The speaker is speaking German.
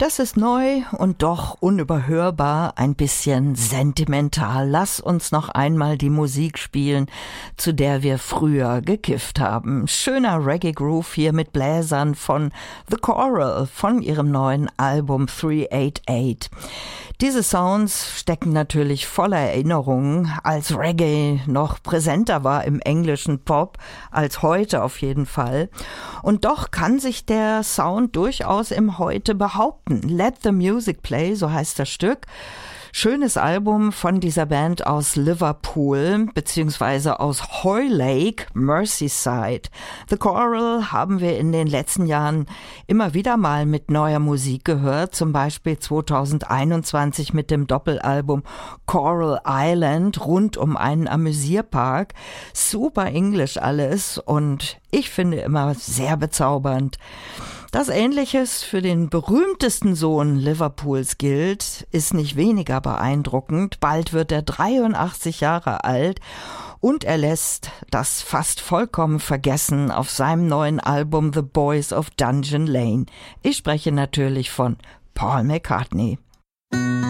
Das ist neu und doch unüberhörbar, ein bisschen sentimental. Lass uns noch einmal die Musik spielen, zu der wir früher gekifft haben. Schöner Reggae-Groove hier mit Bläsern von The Coral, von ihrem neuen Album 388. Diese Sounds stecken natürlich voller Erinnerungen, als Reggae noch präsenter war im englischen Pop, als heute auf jeden Fall. Und doch kann sich der Sound durchaus im Heute behaupten. Let the Music Play, so heißt das Stück. Schönes Album von dieser Band aus Liverpool, beziehungsweise aus Hoylake, Merseyside. The Coral haben wir in den letzten Jahren immer wieder mal mit neuer Musik gehört, zum Beispiel 2021 mit dem Doppelalbum Coral Island rund um einen Amüsierpark. Super Englisch alles und ich finde immer sehr bezaubernd. Dass Ähnliches für den berühmtesten Sohn Liverpools gilt, ist nicht weniger beeindruckend. Bald wird er 83 Jahre alt und er lässt das fast vollkommen vergessen auf seinem neuen Album The Boys of Dungeon Lane. Ich spreche natürlich von Paul McCartney.